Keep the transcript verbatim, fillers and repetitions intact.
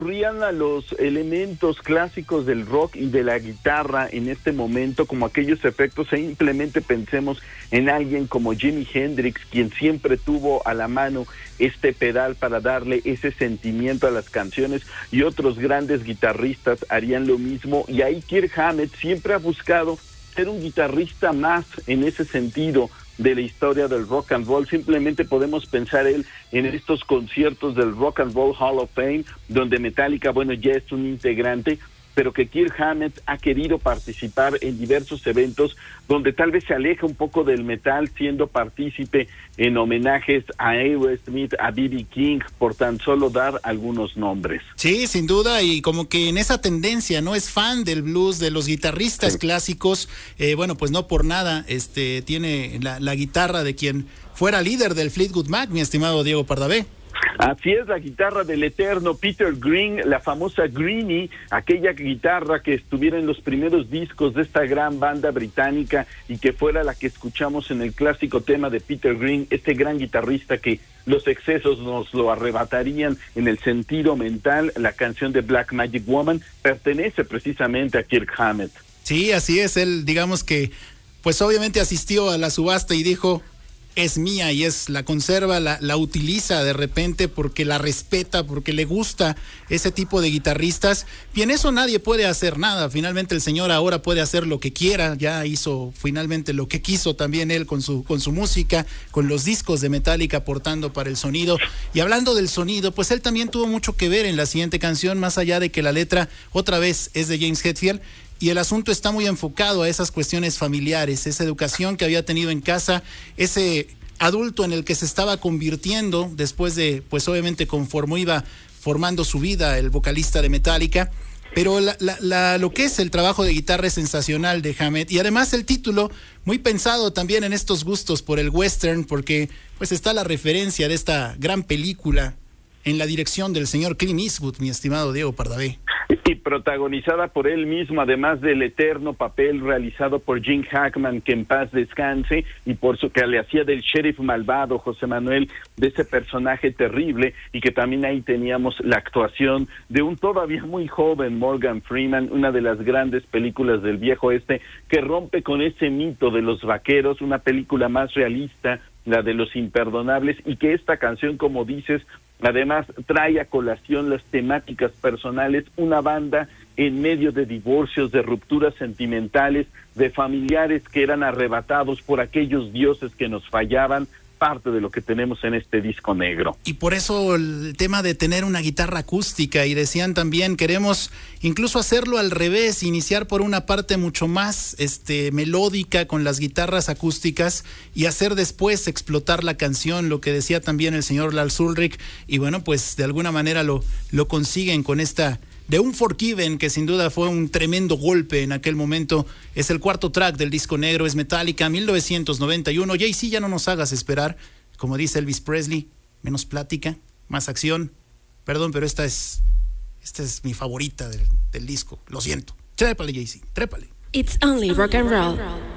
recurrían a los elementos clásicos del rock y de la guitarra en este momento, como aquellos efectos. Simplemente pensemos en alguien como Jimi Hendrix, quien siempre tuvo a la mano este pedal para darle ese sentimiento a las canciones, y otros grandes guitarristas harían lo mismo. Y ahí Kirk Hammett siempre ha buscado ser un guitarrista más en ese sentido de la historia del rock and roll. Simplemente podemos pensar él en estos conciertos del Rock and Roll Hall of Fame, donde Metallica, bueno, ya es un integrante, pero que Kirk Hammett ha querido participar en diversos eventos donde tal vez se aleja un poco del metal, siendo partícipe en homenajes a Aerosmith, a B B King, por tan solo dar algunos nombres. Sí, sin duda, y como que en esa tendencia, ¿no? Es fan del blues, de los guitarristas sí. clásicos. Eh, bueno, pues no por nada este tiene la, la guitarra de quien fuera líder del Fleetwood Mac, mi estimado Diego Pardavé. Así es, la guitarra del eterno Peter Green, la famosa Greenie, aquella guitarra que estuviera en los primeros discos de esta gran banda británica y que fuera la que escuchamos en el clásico tema de Peter Green, este gran guitarrista que los excesos nos lo arrebatarían en el sentido mental. La canción de Black Magic Woman pertenece precisamente a Kirk Hammett. Sí, así es, él digamos que pues obviamente asistió a la subasta y dijo: es mía, y es la conserva, la, la utiliza de repente porque la respeta, porque le gusta ese tipo de guitarristas, y en eso nadie puede hacer nada. Finalmente el señor ahora puede hacer lo que quiera, ya hizo finalmente lo que quiso también él con su, con su música, con los discos de Metallica aportando para el sonido. Y hablando del sonido, pues él también tuvo mucho que ver en la siguiente canción, más allá de que la letra otra vez es de James Hetfield. Y el asunto está muy enfocado a esas cuestiones familiares, esa educación que había tenido en casa, ese adulto en el que se estaba convirtiendo después de, pues obviamente conforme iba formando su vida el vocalista de Metallica. Pero la, la, la, lo que es el trabajo de guitarra es sensacional de Hammett, y además el título muy pensado también en estos gustos por el western, porque pues está la referencia de esta gran película en la dirección del señor Clint Eastwood, mi estimado Diego Pardavé. Y protagonizada por él mismo, además del eterno papel realizado por Gene Hackman, que en paz descanse, y por su que le hacía del sheriff malvado, José Manuel, de ese personaje terrible, y que también ahí teníamos la actuación de un todavía muy joven Morgan Freeman, una de las grandes películas del viejo oeste, que rompe con ese mito de los vaqueros, una película más realista, la de Los Imperdonables, y que esta canción, como dices, además trae a colación las temáticas personales, una banda en medio de divorcios, de rupturas sentimentales, de familiares que eran arrebatados por aquellos dioses que nos fallaban, parte de lo que tenemos en este disco negro. Y por eso el tema de tener una guitarra acústica, y decían también, queremos incluso hacerlo al revés, iniciar por una parte mucho más este melódica con las guitarras acústicas y hacer después explotar la canción, lo que decía también el señor Lars Ulrich, y bueno, pues de alguna manera lo, lo consiguen con esta de Unforgiven, que sin duda fue un tremendo golpe en aquel momento. Es el cuarto track del disco negro, es Metallica, mil novecientos noventa y uno. Jay-Z, ya no nos hagas esperar, como dice Elvis Presley, menos plática, más acción. Perdón, pero esta es esta es mi favorita del, del disco, lo siento. Trépale, Jay-Z, trépale. It's only rock and roll.